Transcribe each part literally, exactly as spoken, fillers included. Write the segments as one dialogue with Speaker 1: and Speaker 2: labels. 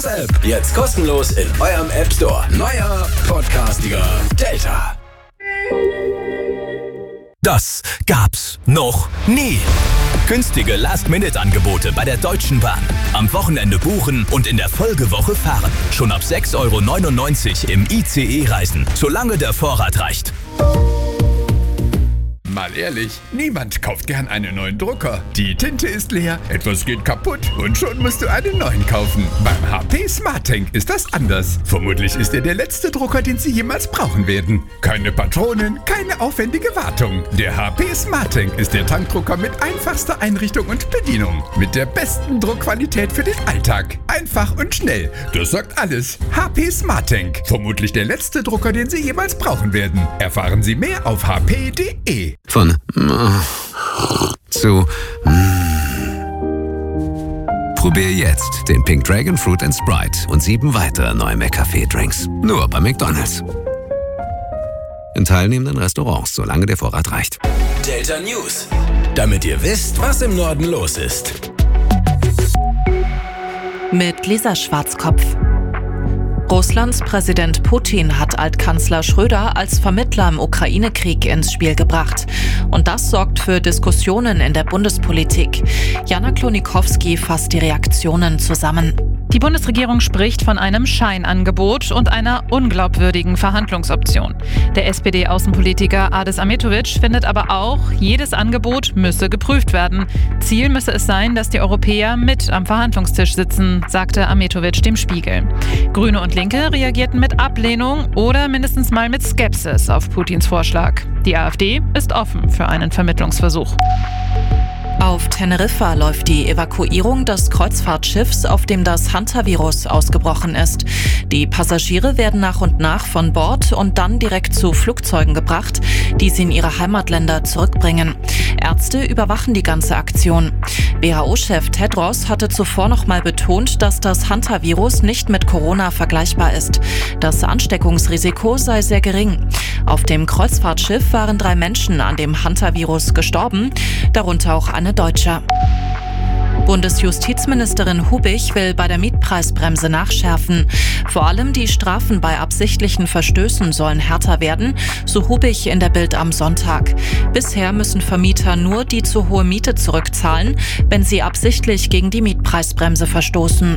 Speaker 1: App jetzt kostenlos in eurem App Store. Neuer Podcastiger Delta.
Speaker 2: Das gab's noch nie. Günstige Last-Minute-Angebote bei der Deutschen Bahn. Am Wochenende buchen und in der Folgewoche fahren. Schon ab sechs Euro neunundneunzig im I C E-Reisen, solange der Vorrat reicht.
Speaker 3: Mal ehrlich, niemand kauft gern einen neuen Drucker. Die Tinte ist leer, etwas geht kaputt und schon musst du einen neuen kaufen. Beim H P SmartTank ist das anders. Vermutlich ist er der letzte Drucker, den Sie jemals brauchen werden. Keine Patronen, keine aufwendige Wartung. Der H P SmartTank ist der Tankdrucker mit einfachster Einrichtung und Bedienung. Mit der besten Druckqualität für den Alltag. Einfach und schnell. Das sagt alles. H P SmartTank. Vermutlich der letzte Drucker, den Sie jemals brauchen werden. Erfahren Sie mehr auf h p punkt d e.
Speaker 4: Von zu Probier jetzt den Pink Dragon Fruit and Sprite und sieben weitere neue McCafé-Drinks. Nur bei McDonald's. In teilnehmenden Restaurants, solange der Vorrat reicht.
Speaker 1: Delta News. Damit ihr wisst, was im Norden los ist.
Speaker 5: Mit Lisa Schwarzkopf. Russlands Präsident Putin hat Altkanzler Schröder als Vermittler im Ukraine-Krieg ins Spiel gebracht. Und das sorgt für Diskussionen in der Bundespolitik. Jana Klonikowski fasst die Reaktionen zusammen.
Speaker 6: Die Bundesregierung spricht von einem Scheinangebot und einer unglaubwürdigen Verhandlungsoption. Der S P D-Außenpolitiker Adis Ahmetovic findet aber auch, jedes Angebot müsse geprüft werden. Ziel müsse es sein, dass die Europäer mit am Verhandlungstisch sitzen, sagte Ahmetovic dem Spiegel. Grüne und Linke reagierten mit Ablehnung oder mindestens mal mit Skepsis auf Putins Vorschlag. Die AfD ist offen für einen Vermittlungsversuch.
Speaker 5: Auf Teneriffa läuft die Evakuierung des Kreuzfahrtschiffs, auf dem das Hantavirus ausgebrochen ist. Die Passagiere werden nach und nach von Bord und dann direkt zu Flugzeugen gebracht, die sie in ihre Heimatländer zurückbringen. Ärzte überwachen die ganze Aktion. W H O-Chef Tedros hatte zuvor noch mal betont, dass das Hantavirus nicht mit Corona vergleichbar ist. Das Ansteckungsrisiko sei sehr gering. Auf dem Kreuzfahrtschiff waren drei Menschen an dem Hantavirus gestorben, darunter auch eine Deutsche. Bundesjustizministerin Hubich will bei der Mietpreisbremse nachschärfen. Vor allem die Strafen bei absichtlichen Verstößen sollen härter werden, so Hubich in der Bild am Sonntag. Bisher müssen Vermieter nur die zu hohe Miete zurückzahlen, wenn sie absichtlich gegen die Mietpreisbremse verstoßen.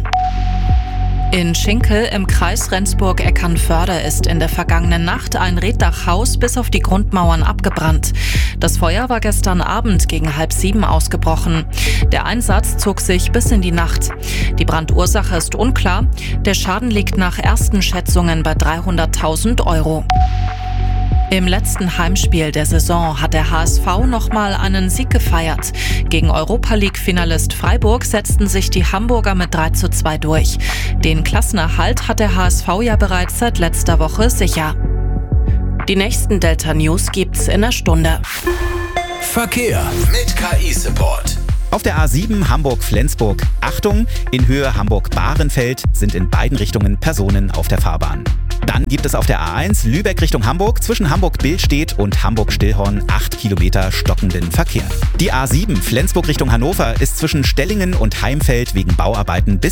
Speaker 5: In Schinkel im Kreis Rendsburg-Eckernförde ist in der vergangenen Nacht ein Reetdachhaus bis auf die Grundmauern abgebrannt. Das Feuer war gestern Abend gegen halb sieben ausgebrochen. Der Einsatz zog sich bis in die Nacht. Die Brandursache ist unklar. Der Schaden liegt nach ersten Schätzungen bei dreihunderttausend Euro. Im letzten Heimspiel der Saison hat der H S V nochmal einen Sieg gefeiert. Gegen Europa-League-Finalist Freiburg setzten sich die Hamburger mit drei zu zwei durch. Den Klassenerhalt hat der H S V ja bereits seit letzter Woche sicher. Die nächsten Delta News gibt's in einer Stunde.
Speaker 1: Verkehr mit K I-Support.
Speaker 7: Auf der A sieben Hamburg-Flensburg. Achtung, in Höhe Hamburg-Bahrenfeld sind in beiden Richtungen Personen auf der Fahrbahn. Dann gibt es auf der A eins Lübeck Richtung Hamburg zwischen Hamburg-Billstedt und Hamburg-Stillhorn acht Kilometer stockenden Verkehr. Die A sieben Flensburg Richtung Hannover ist zwischen Stellingen und Heimfeld wegen Bauarbeiten bis